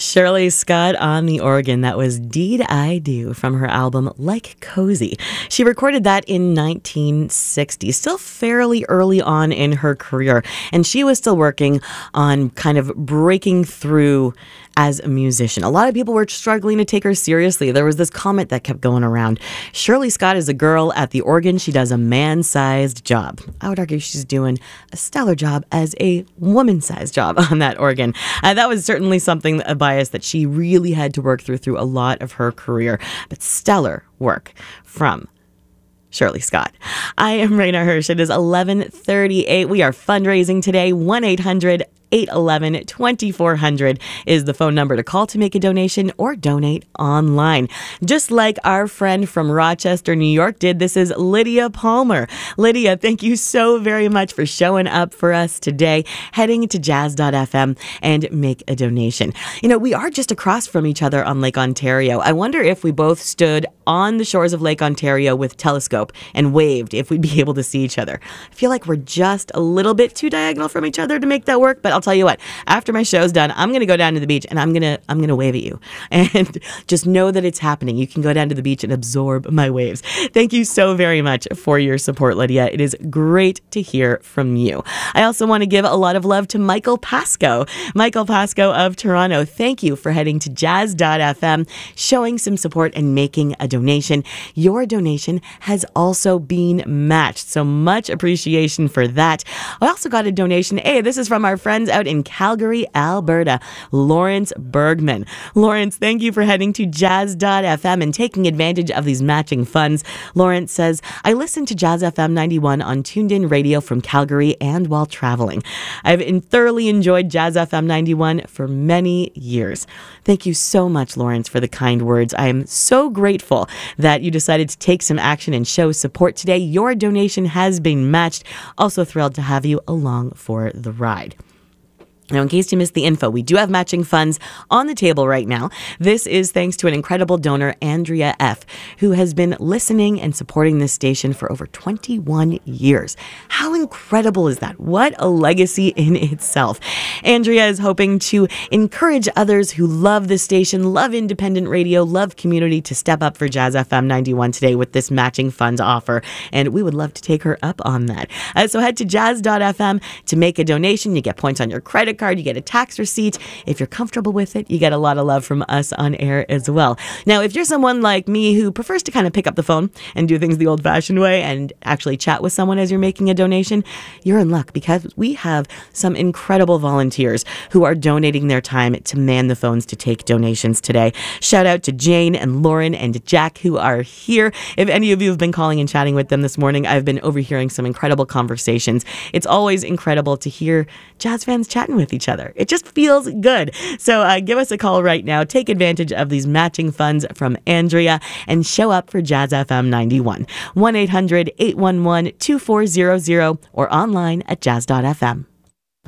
Shirley Scott on the organ. That was Deed I Do from her album Like Cozy. She recorded that in 1960, still fairly early on in her career. And she was still working on kind of breaking through as a musician. A lot of people were struggling to take her seriously. There was this comment that kept going around. Shirley Scott is a girl at the organ. She does a man-sized job. I would argue she's doing a stellar job as a woman-sized job on that organ. That was certainly something, a bias that she really had to work through a lot of her career. But stellar work from Shirley Scott. I am Raina Hirsch. It is 11:38. We are fundraising today. 1-800-811-2400 is the phone number to call to make a donation or donate online. Just like our friend from Rochester, New York did, this is Lydia Palmer. Lydia, thank you so very much for showing up for us today, heading to jazz.fm and make a donation. You know, we are just across from each other on Lake Ontario. I wonder if we both stood on the shores of Lake Ontario with telescope and waved, if we'd be able to see each other. I feel like we're just a little bit too diagonal from each other to make that work, but I'll tell you what, after my show's done, I'm going to go down to the beach and I'm going to wave at you. And just know that it's happening. You can go down to the beach and absorb my waves. Thank you so very much for your support, Lydia. It is great to hear from you. I also want to give a lot of love to Michael Pascoe. Michael Pascoe of Toronto, thank you for heading to jazz.fm, showing some support and making a donation. Your donation has also been matched. So much appreciation for that. I also got a donation. Hey, this is from our friends out in Calgary, Alberta, Lawrence Bergman. Lawrence, thank you for heading to jazz.fm and taking advantage of these matching funds. Lawrence says, I listen to Jazz FM 91 on Tuned In Radio from Calgary and while traveling. I've thoroughly enjoyed Jazz FM 91 for many years. Thank you so much, Lawrence, for the kind words. I am so grateful that you decided to take some action and show support today. Your donation has been matched. Also thrilled to have you along for the ride. Now, in case you missed the info, we do have matching funds on the table right now. This is thanks to an incredible donor, Andrea F., who has been listening and supporting this station for over 21 years. How incredible is that? What a legacy in itself. Andrea is hoping to encourage others who love this station, love independent radio, love community to step up for Jazz FM 91 today with this matching funds offer. And we would love to take her up on that. So head to jazz.fm to make a donation. You get points on your credit card, you get a tax receipt. If you're comfortable with it, you get a lot of love from us on air as well. Now, if you're someone like me who prefers to kind of pick up the phone and do things the old-fashioned way and actually chat with someone as you're making a donation, you're in luck because we have some incredible volunteers who are donating their time to man the phones to take donations today. Shout out to Jane and Lauren and Jack who are here. If any of you have been calling and chatting with them this morning, I've been overhearing some incredible conversations. It's always incredible to hear jazz fans chatting with each other. It just feels good. So give us a call right now. Take advantage of these matching funds from Andrea and show up for Jazz FM 91. 1-800-811-2400 or online at jazz.fm.